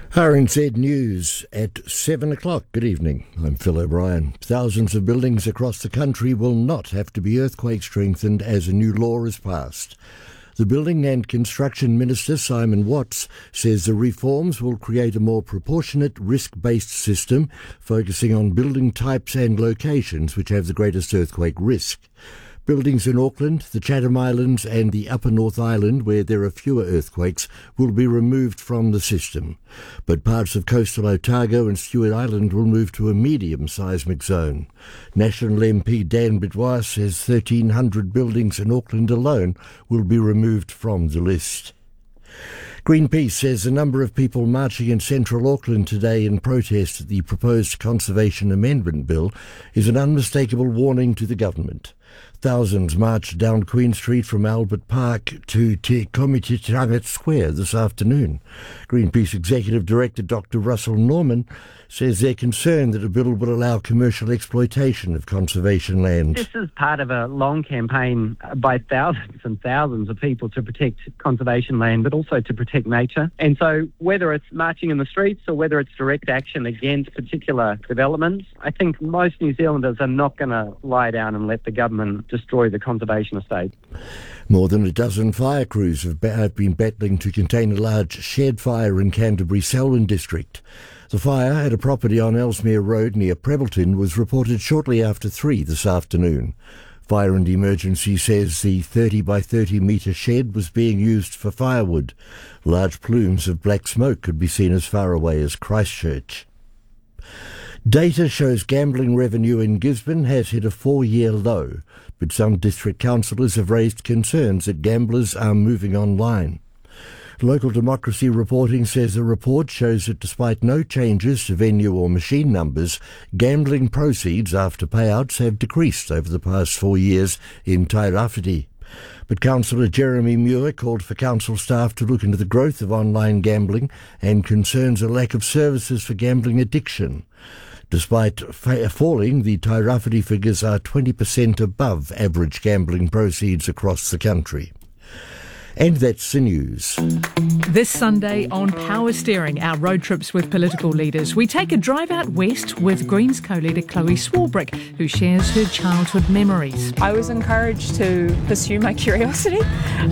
RNZ News at 7 o'clock. Good evening. I'm Phil O'Brien. Thousands of buildings across the country will not have to be earthquake strengthened as a new law is passed. The Building and Construction Minister, Simon Watts, says the reforms will create a more proportionate, risk-based system, focusing on building types and locations which have the greatest earthquake risk. Buildings in Auckland, the Chatham Islands and the Upper North Island, where there are fewer earthquakes, will be removed from the system. But parts of coastal Otago and Stewart Island will move to a medium seismic zone. National MP Dan Bidwar says 1,300 buildings in Auckland alone will be removed from the list. Greenpeace says the number of people marching in central Auckland today in protest at the proposed Conservation Amendment Bill is an unmistakable warning to the government. Thousands marched down Queen Street from Albert Park to Te Komititanga Square this afternoon. Greenpeace Executive Director Dr. Russell Norman says they're concerned that a bill will allow commercial exploitation of conservation land. This is part of a long campaign by thousands and thousands of people to protect conservation land, but also to protect nature. And so whether it's marching in the streets or whether it's direct action against particular developments, I think most New Zealanders are not going to lie down and let the government destroy the conservation estate. More than a dozen fire crews have been battling to contain a large shed fire in Canterbury's Selwyn district. The fire at a property on Ellesmere Road near Prebbleton was reported shortly after 3 this afternoon. Fire and Emergency says the 30 by 30 metre shed was being used for firewood. Large plumes of black smoke could be seen as far away as Christchurch. Data shows gambling revenue in Gisborne has hit a 4-year low, but some district councillors have raised concerns that gamblers are moving online. Local Democracy reporting says the report shows that despite no changes to venue or machine numbers, gambling proceeds after payouts have decreased over the past 4 years in Tairāwhiti. But Councillor Jeremy Muir called for council staff to look into the growth of online gambling and concerns a lack of services for gambling addiction. Despite falling, the Tairāwhiti figures are 20% above average gambling proceeds across the country. And that's the news. This Sunday on Power Steering, our road trips with political leaders, we take a drive out west with Greens co-leader Chloe Swarbrick, who shares her childhood memories. I was encouraged to pursue my curiosity.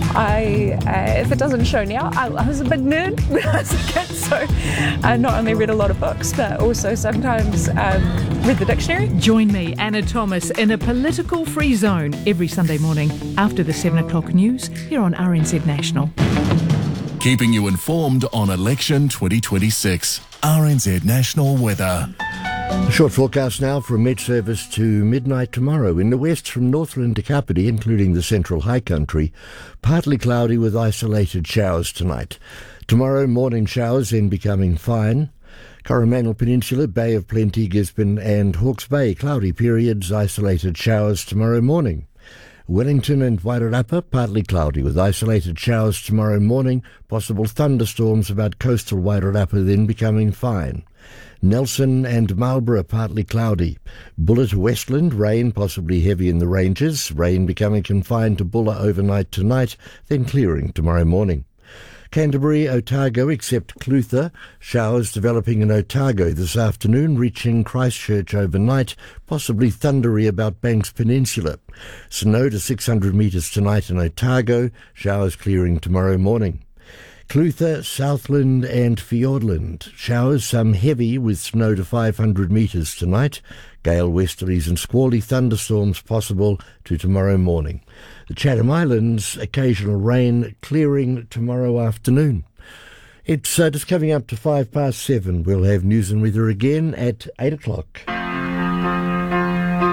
If it doesn't show now, I was a big nerd when I was a kid, so I not only read a lot of books, but also sometimes read the dictionary. Join me, Anna Thomas, in a political free zone every Sunday morning after the 7 o'clock news here on RNZ National. Keeping you informed on election 2026. RNZ National Weather. A short forecast now from Met Service to midnight tomorrow. In the west from Northland to Kapiti, including the central high country, partly cloudy with isolated showers tonight. Tomorrow, morning showers, then becoming fine. Coromandel Peninsula, Bay of Plenty, Gisborne and Hawke's Bay, cloudy periods, isolated showers tomorrow morning. Wellington and Wairarapa, partly cloudy with isolated showers tomorrow morning, possible thunderstorms about coastal Wairarapa then becoming fine. Nelson and Marlborough, partly cloudy. Bulla to Westland, rain possibly heavy in the ranges, rain becoming confined to Bulla overnight tonight, then clearing tomorrow morning. Canterbury, Otago except Clutha, showers developing in Otago this afternoon, reaching Christchurch overnight, possibly thundery about Banks Peninsula. Snow to 600 metres tonight in Otago, showers clearing tomorrow morning. Clutha, Southland and Fiordland, showers some heavy with snow to 500 metres tonight. Gale westerlies and squally thunderstorms possible to tomorrow morning. The Chatham Islands, occasional rain clearing tomorrow afternoon. It's just coming up to 7:05. We'll have news and weather again at 8 o'clock.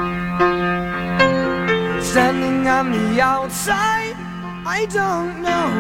Standing on the outside, I don't know